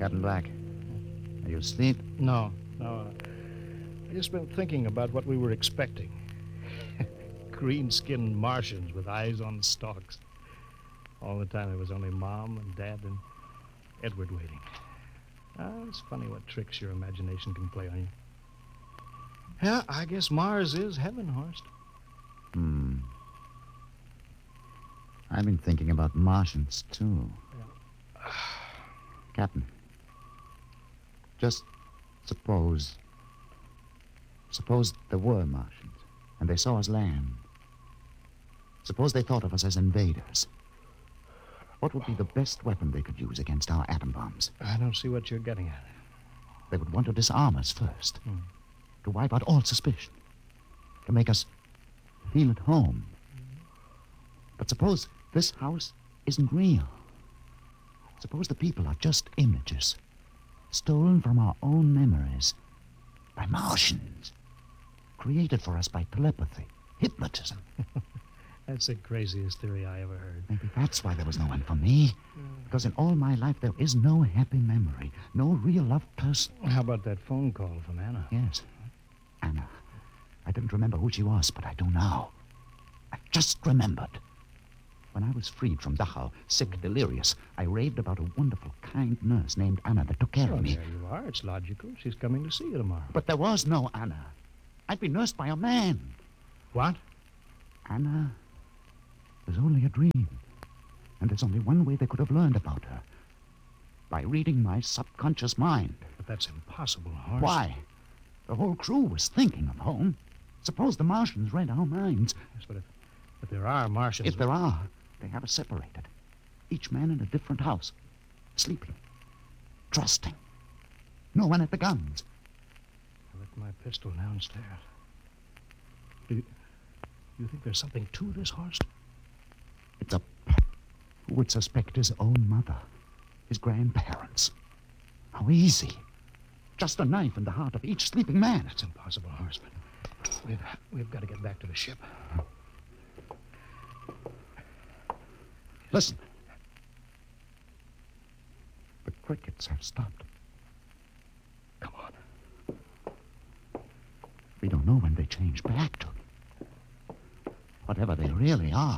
Captain Black, are you asleep? No. I just been thinking about what we were expecting. Green-skinned Martians with eyes on stalks. All the time it was only Mom and Dad and Edward waiting. It's funny what tricks your imagination can play on you. Yeah, I guess Mars is heaven, Horst. I've been thinking about Martians, too. Yeah. Captain, just suppose there were Martians and they saw us land. Suppose they thought of us as invaders. What would be the best weapon they could use against our atom bombs? I don't see what you're getting at. They would want to disarm us first, to wipe out all suspicion, to make us feel at home. But suppose this house isn't real. Suppose the people are just images, stolen from our own memories by Martians, created for us by telepathy, hypnotism. That's the craziest theory I ever heard. Maybe that's why there was no one for me. Because in all my life, there is no happy memory, no real loved person. How about that phone call from Anna? Yes, Anna. I didn't remember who she was, but I do now. I just remembered. When I was freed from Dachau, sick, delirious, I raved about a wonderful, kind nurse named Anna that took care of me. There you are. It's logical. She's coming to see you tomorrow. But there was no Anna. I'd been nursed by a man. What? Anna was only a dream. And there's only one way they could have learned about her. By reading my subconscious mind. But that's impossible, Horst. Why? The whole crew was thinking of home. Suppose the Martians read our minds. Yes, but if there are Martians... If there are, they have us separated. Each man in a different house. Sleeping. Trusting. No one at the guns. I left my pistol downstairs. Do you think there's something to this, Horst? It's a... Who would suspect his own mother? His grandparents? How easy. Just a knife in the heart of each sleeping man. It's impossible, Horst, but we've got to get back to the ship. Listen. The crickets have stopped. Come on. We don't know when they change back to. Whatever they really are.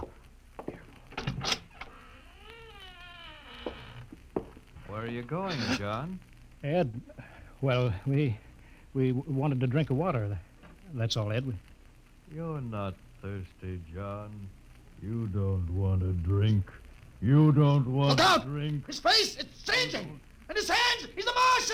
Where are you going, John? Ed, well, we wanted to drink of water. That's all, Ed. You're not thirsty, John. You don't want to drink. You don't want Look out! to drink. His face! It's changing!